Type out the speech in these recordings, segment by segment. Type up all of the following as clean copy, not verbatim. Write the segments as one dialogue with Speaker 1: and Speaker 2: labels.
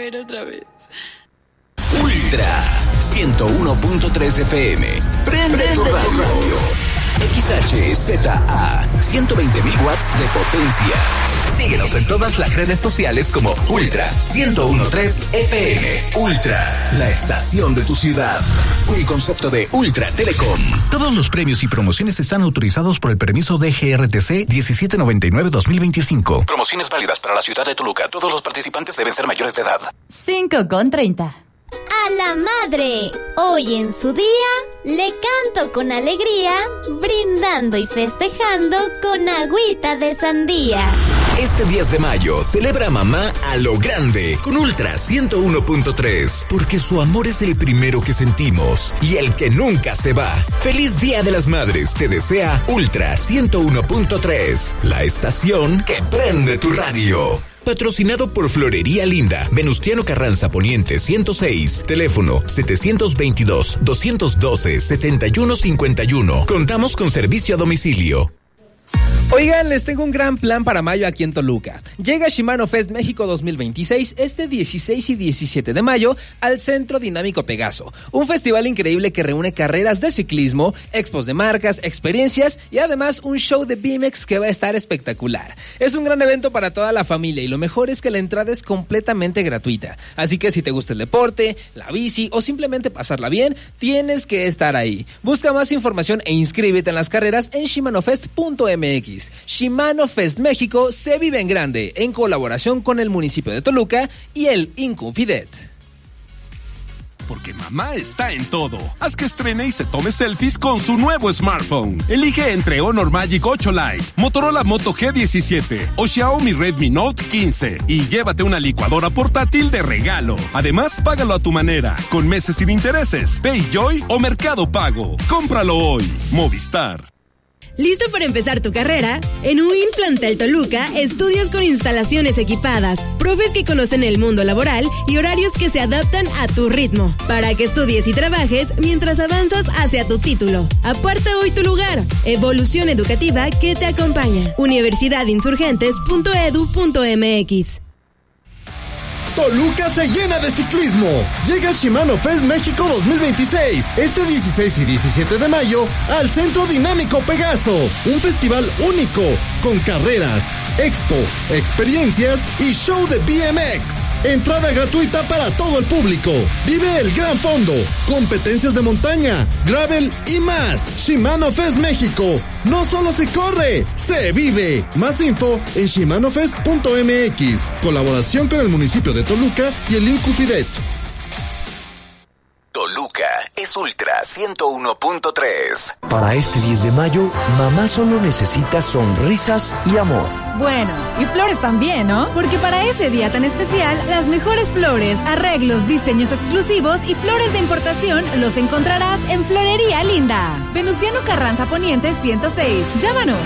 Speaker 1: ver otra vez.
Speaker 2: Ultra 101.3 FM. Prende tu radio. XHZA 120.000 watts de potencia. Síguenos en todas las redes sociales como Ultra 101.3 FM. Ultra, la estación de tu ciudad. Un concepto de Ultra Telecom. Todos los premios y promociones están autorizados por el permiso de GRTC 1799-2025. Promociones válidas para la ciudad de Toluca. Todos los participantes deben ser mayores de edad.
Speaker 3: 5:30.
Speaker 4: A la madre, hoy en su día, le canto con alegría, brindando y festejando con agüita de sandía.
Speaker 2: Este 10 de mayo, celebra a mamá a lo grande con Ultra 101.3, porque su amor es el primero que sentimos y el que nunca se va. ¡Feliz Día de las Madres! Te desea Ultra 101.3, la estación que prende tu radio. Patrocinado por Florería Linda, Venustiano Carranza Poniente 106, teléfono 722-212-7151. Contamos con servicio a domicilio.
Speaker 5: Oigan, les tengo un gran plan para mayo aquí en Toluca. Llega Shimano Fest México 2026 este 16 y 17 de mayo al Centro Dinámico Pegaso. Un festival increíble que reúne carreras de ciclismo, expos de marcas, experiencias y además un show de BMX que va a estar espectacular. Es un gran evento para toda la familia y lo mejor es que la entrada es completamente gratuita. Así que si te gusta el deporte, la bici o simplemente pasarla bien, tienes que estar ahí. Busca más información e inscríbete en las carreras en shimanofest.mx. Shimano Fest México se vive en grande, en colaboración con el municipio de Toluca y el Inconfidet.
Speaker 6: Porque mamá está en todo. Haz que estrene y se tome selfies con su nuevo smartphone. Elige entre Honor Magic 8 Lite, Motorola Moto G17 o Xiaomi Redmi Note 15 y llévate una licuadora portátil de regalo. Además, págalo a tu manera, con meses sin intereses, PayJoy o Mercado Pago. Cómpralo hoy. Movistar.
Speaker 7: ¿Listo para empezar tu carrera? En UIN Plantel Toluca, estudios con instalaciones equipadas, profes que conocen el mundo laboral y horarios que se adaptan a tu ritmo, para que estudies y trabajes mientras avanzas hacia tu título. Aparta hoy tu lugar. Evolución educativa que te acompaña. Universidadinsurgentes.edu.mx.
Speaker 8: Toluca se llena de ciclismo. Llega Shimano Fest México 2026, este 16 y 17 de mayo, al Centro Dinámico Pegaso. Un festival único, con carreras, expo, experiencias y show de BMX. Entrada gratuita para todo el público. Vive el gran fondo, competencias de montaña, gravel y más. Shimano Fest México. No solo se corre, se vive. Más info en shimanofest.mx. Colaboración con el municipio de Toluca y el Inconfidet.
Speaker 2: Toluca es Ultra 101.3.
Speaker 9: Para este 10 de mayo, mamá solo necesita sonrisas y amor.
Speaker 3: Bueno, y flores también, ¿no? Porque para este día tan especial, las mejores flores, arreglos, diseños exclusivos y flores de importación los encontrarás en Florería Linda. Venustiano Carranza Poniente 106. Llámanos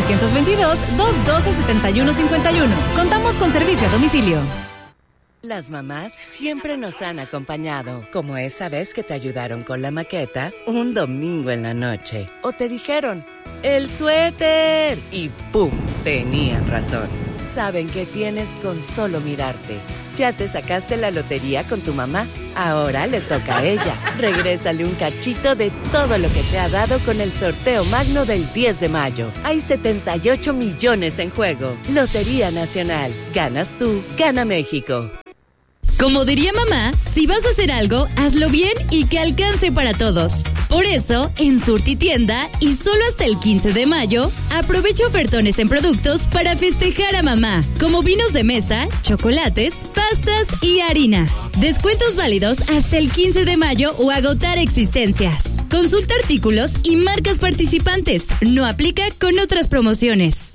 Speaker 3: 722-212-7151. Contamos con servicio a domicilio.
Speaker 10: Las mamás siempre nos han acompañado, como esa vez que te ayudaron con la maqueta un domingo en la noche. O te dijeron, ¡el suéter! Y ¡pum! Tenían razón. Saben que tienes con solo mirarte. Ya te sacaste la lotería con tu mamá. Ahora le toca a ella. Regrésale un cachito de todo lo que te ha dado con el sorteo magno del 10 de mayo. Hay 78 millones en juego. Lotería Nacional. Ganas tú, gana México.
Speaker 7: Como diría mamá, si vas a hacer algo, hazlo bien y que alcance para todos. Por eso, en Surtitienda y solo hasta el 15 de mayo, aprovecha ofertones en productos para festejar a mamá, como vinos de mesa, chocolates, pastas y harina. Descuentos válidos hasta el 15 de mayo o agotar existencias. Consulta artículos y marcas participantes. No aplica con otras promociones.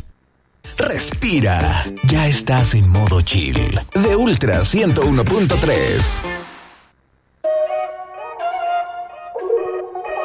Speaker 2: Respira. Ya estás en modo chill. De Ultra 101.3.